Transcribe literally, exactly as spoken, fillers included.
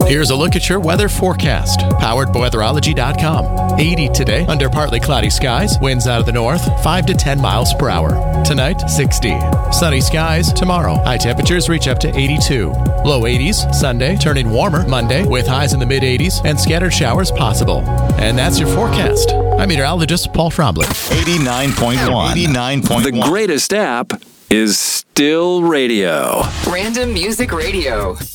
Here's a look at your weather forecast, powered by weatherology dot com. eighty today, under partly cloudy skies, winds out of the north, five to ten miles per hour. Tonight, sixty. Sunny skies tomorrow. High temperatures reach up to eighty-two. Low eighties Sunday, turning warmer Monday, with highs in the mid eighties and scattered showers possible. And that's your forecast. I'm meteorologist Paul Trombley. eighty-nine point one. eighty-nine point one. The greatest app is still radio. Random Music Radio.